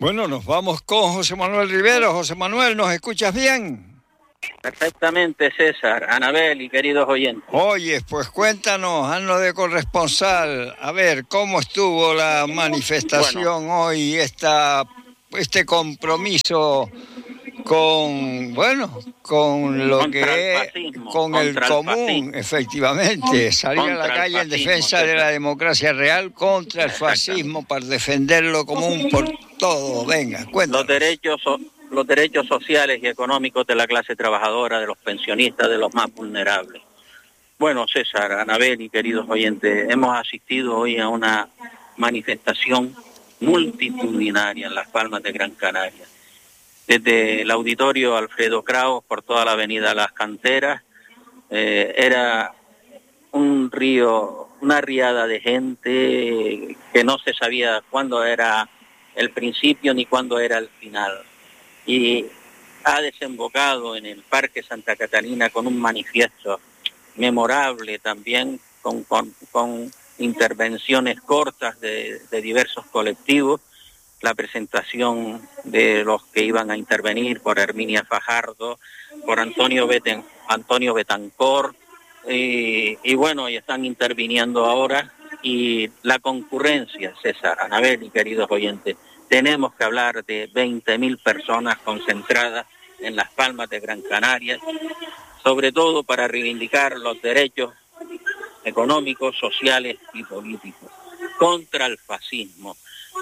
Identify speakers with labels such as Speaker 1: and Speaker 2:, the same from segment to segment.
Speaker 1: Bueno, nos vamos con José Manuel Rivero. José Manuel, ¿nos escuchas bien?
Speaker 2: Perfectamente, César, Anabel y queridos oyentes.
Speaker 1: Oye, pues cuéntanos, haznos de corresponsal. A ver, ¿cómo estuvo la manifestación hoy, este compromiso con lo que es, con el común, efectivamente, salir a la calle en defensa de la democracia real contra el fascismo, para defender lo común por todo? Venga, cuéntanos.
Speaker 2: Los derechos sociales y económicos de la clase trabajadora, de los pensionistas, de los más vulnerables. Bueno, César, Anabel y queridos oyentes, hemos asistido hoy a una manifestación multitudinaria en Las Palmas de Gran Canaria. Desde el auditorio Alfredo Kraus por toda la avenida Las Canteras, era un río, una riada de gente que no se sabía cuándo era el principio ni cuándo era el final. Y ha desembocado en el Parque Santa Catalina con un manifiesto memorable también, con intervenciones cortas de diversos colectivos, la presentación de los que iban a intervenir por Herminia Fajardo, por Antonio Betancor, y bueno, y están interviniendo ahora, y la concurrencia, César, Anabel y queridos oyentes, tenemos que hablar de 20.000 personas concentradas en Las Palmas de Gran Canaria, sobre todo para reivindicar los derechos económicos, sociales y políticos, contra el fascismo.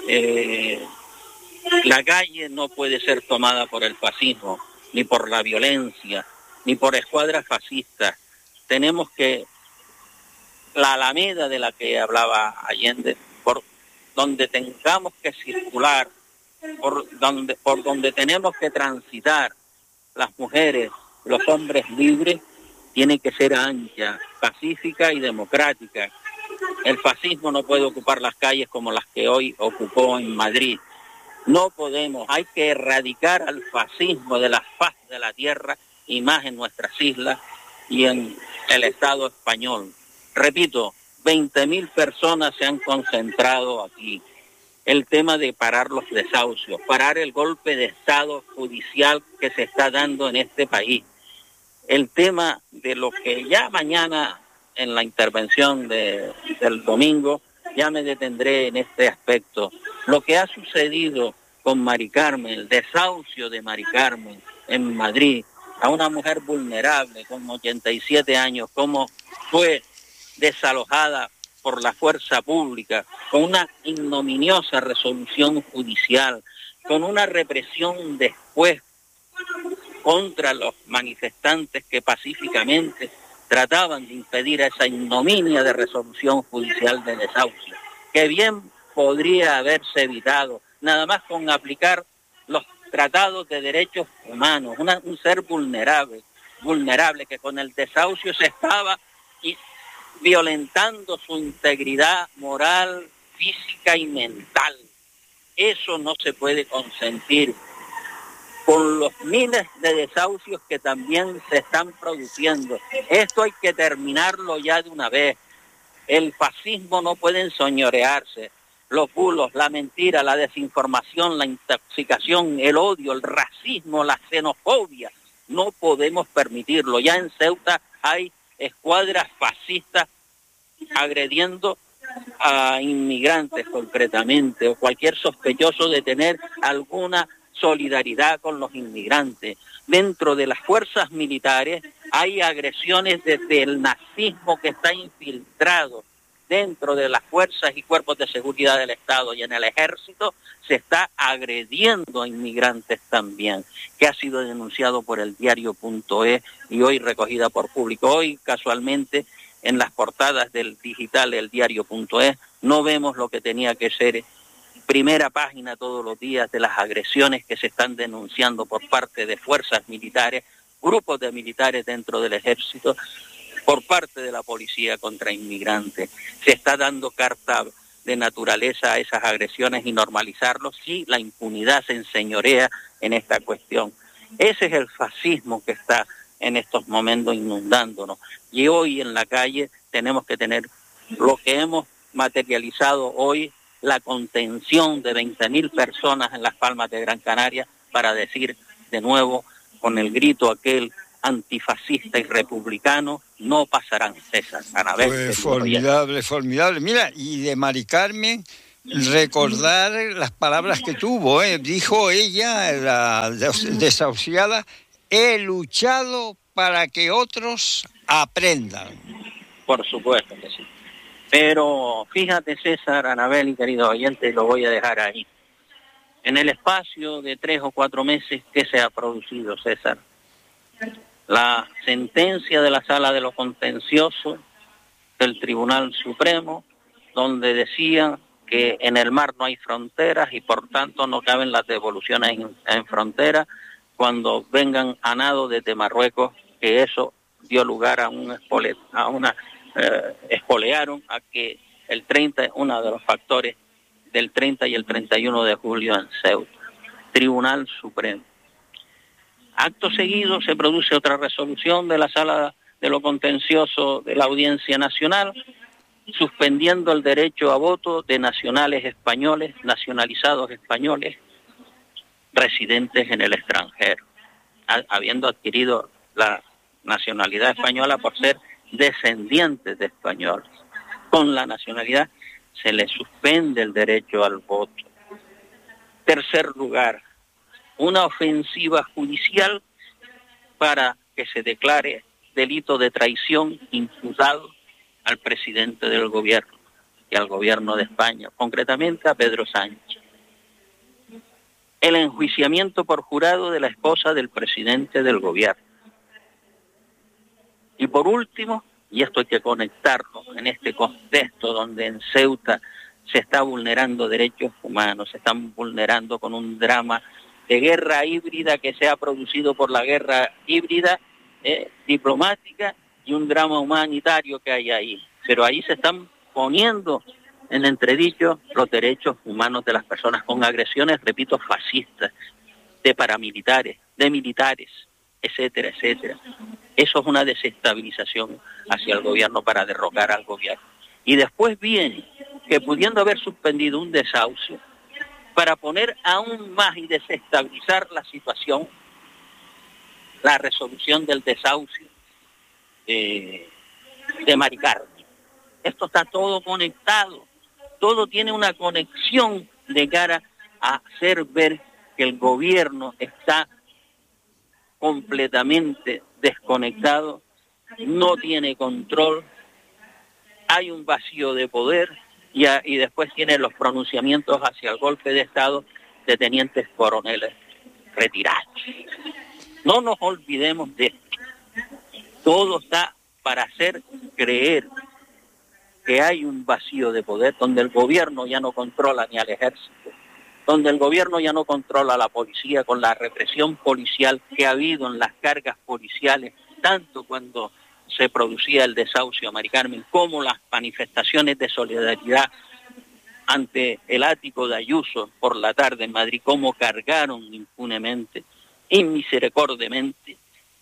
Speaker 2: La calle no puede ser tomada por el fascismo, ni por la violencia, ni por escuadras fascistas. Tenemos que, la Alameda de la que hablaba Allende, por donde tengamos que circular, por donde tenemos que transitar las mujeres, los hombres libres, tiene que ser ancha, pacífica y democrática. El fascismo no puede ocupar las calles como las que hoy ocupó en Madrid. No podemos, hay que erradicar al fascismo de la faz de la tierra y más en nuestras islas y en el Estado español. Repito, 20.000 personas se han concentrado aquí. El tema de parar los desahucios, parar el golpe de Estado judicial que se está dando en este país. El tema de lo que ya mañana en la intervención del domingo ya me detendré en este aspecto. Lo que ha sucedido con Mari Carmen, el desahucio de Mari Carmen en Madrid, a una mujer vulnerable con 87 años, cómo fue desalojada por la fuerza pública, con una ignominiosa resolución judicial, con una represión después contra los manifestantes que pacíficamente trataban de impedir esa ignominia de resolución judicial de desahucio, que bien podría haberse evitado, nada más con aplicar los tratados de derechos humanos, un ser vulnerable que con el desahucio se estaba violentando su integridad moral, física y mental. Eso no se puede consentir. Con los miles de desahucios que también se están produciendo. Esto hay que terminarlo ya de una vez. El fascismo no puede enseñorearse. Los bulos, la mentira, la desinformación, la intoxicación, el odio, el racismo, la xenofobia, no podemos permitirlo. Ya en Ceuta hay escuadras fascistas agrediendo a inmigrantes concretamente, o cualquier sospechoso de tener alguna solidaridad con los inmigrantes. Dentro de las fuerzas militares hay agresiones desde el nazismo que está infiltrado dentro de las fuerzas y cuerpos de seguridad del Estado, y en el ejército se está agrediendo a inmigrantes también, que ha sido denunciado por el diario.es y hoy recogida por Público. Hoy, casualmente, en las portadas del digital, el diario.es, no vemos lo que tenía que ser primera página todos los días de las agresiones que se están denunciando por parte de fuerzas militares, grupos de militares dentro del ejército, por parte de la policía contra inmigrantes. Se está dando carta de naturaleza a esas agresiones y normalizarlo si la impunidad se enseñorea en esta cuestión. Ese es el fascismo que está en estos momentos inundándonos. Y hoy en la calle tenemos que tener lo que hemos materializado hoy la contención de 20.000 personas en las Palmas de Gran Canaria para decir de nuevo con el grito aquel antifascista y republicano: no pasarán, César, Anabel.
Speaker 1: Pues formidable, formidable. Mira, y de Mari Carmen, recordar las palabras que tuvo, dijo ella, la desahuciada: he luchado para que otros aprendan.
Speaker 2: Por supuesto que sí. Pero fíjate, César, Anabel y queridos oyentes, lo voy a dejar ahí. En el espacio de 3 o 4 meses, ¿qué se ha producido, César? La sentencia de la Sala de lo Contencioso del Tribunal Supremo, donde decía que en el mar no hay fronteras y por tanto no caben las devoluciones en frontera cuando vengan a nado desde Marruecos, que eso dio lugar a espolearon a que el 30, uno de los factores del 30 y el 31 de julio en Ceuta. Tribunal Supremo. Acto seguido se produce otra resolución de la Sala de lo Contencioso de la Audiencia Nacional, suspendiendo el derecho a voto de nacionales españoles, nacionalizados españoles, residentes en el extranjero, habiendo adquirido la nacionalidad española por ser descendientes de españoles. Con la nacionalidad se les suspende el derecho al voto. Tercer lugar, una ofensiva judicial para que se declare delito de traición imputado al presidente del gobierno y al gobierno de España, concretamente a Pedro Sánchez. El enjuiciamiento por jurado de la esposa del presidente del gobierno. Y por último, y esto hay que conectarlo en este contexto donde en Ceuta se está vulnerando derechos humanos, se están vulnerando con un drama de guerra híbrida que se ha producido por la guerra híbrida diplomática y un drama humanitario que hay ahí. Pero ahí se están poniendo en entredicho los derechos humanos de las personas con agresiones, repito, fascistas, de paramilitares, de militares, etcétera, etcétera. Eso es una desestabilización hacia el gobierno para derrocar al gobierno. Y después viene que pudiendo haber suspendido un desahucio, para poner aún más y desestabilizar la situación, la resolución del desahucio de Mari Carmen. Esto está todo conectado, todo tiene una conexión de cara a hacer ver que el gobierno está completamente desconectado, no tiene control, hay un vacío de poder y después tiene los pronunciamientos hacia el golpe de Estado de tenientes coroneles retirados. No nos olvidemos de esto. Todo está para hacer creer que hay un vacío de poder donde el gobierno ya no controla ni al ejército, donde el gobierno ya no controla a la policía con la represión policial que ha habido en las cargas policiales, tanto cuando se producía el desahucio a Mari Carmen, como las manifestaciones de solidaridad ante el ático de Ayuso por la tarde en Madrid, cómo cargaron impunemente y misericordiamente,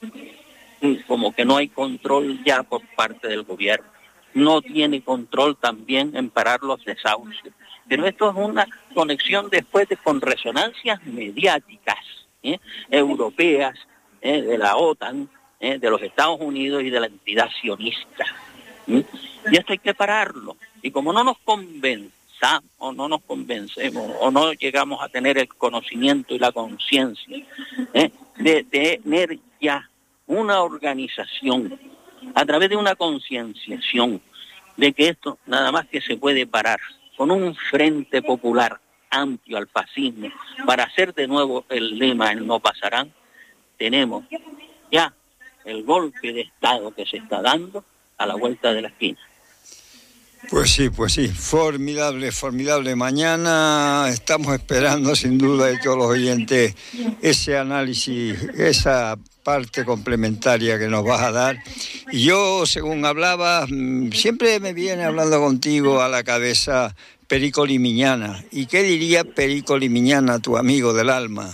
Speaker 2: como que no hay control ya por parte del gobierno. No tiene control también en parar los desahucios. Pero esto es una conexión después con resonancias mediáticas, europeas, de la OTAN, de los Estados Unidos y de la entidad sionista. Y esto hay que pararlo. Y como no nos convenzamos, o no nos convencemos, o no llegamos a tener el conocimiento y la conciencia de tener ya una organización a través de una concienciación de que esto nada más que se puede parar con un frente popular amplio al fascismo para hacer de nuevo el lema "el no pasarán", tenemos ya el golpe de Estado que se está dando a la vuelta de la esquina.
Speaker 1: Pues sí, formidable, formidable. Mañana estamos esperando sin duda de todos los oyentes ese análisis, esa parte complementaria que nos vas a dar. Y yo, según hablabas, siempre me viene hablando contigo a la cabeza Perico Limiñana. ¿Y qué diría Perico Limiñana, tu amigo del alma?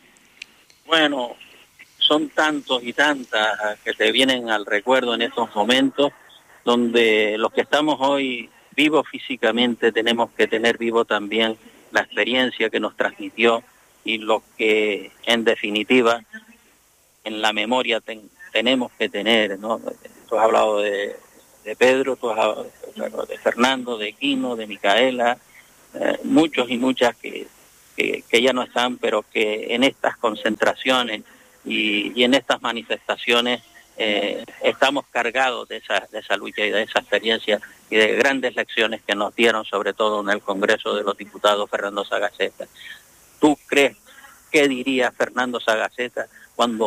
Speaker 2: Bueno, son tantos y tantas que te vienen al recuerdo en estos momentos, donde los que estamos hoy vivo físicamente, tenemos que tener vivo también la experiencia que nos transmitió y lo que, en definitiva, en la memoria tenemos que tener, ¿no? Tú has hablado de Pedro, tú has hablado de Fernando, de Quino, de Micaela, muchos y muchas que ya no están, pero que en estas concentraciones y en estas manifestaciones estamos cargados de esa lucha y de esa experiencia y de grandes lecciones que nos dieron, sobre todo en el Congreso de los Diputados, Fernando Sagaceta. ¿Tú crees qué diría Fernando Sagaceta cuando